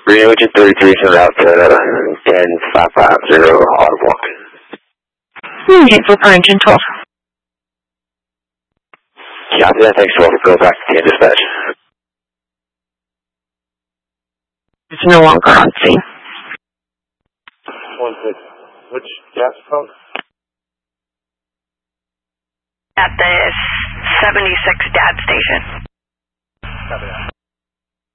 Region 33 is route to 10550 Audible. Unit for engine 12. Copy that, thanks 12. Go back to dispatch. It's no longer on scene. 1-6. Which gas pump? At the 76 DAD station. Copy that.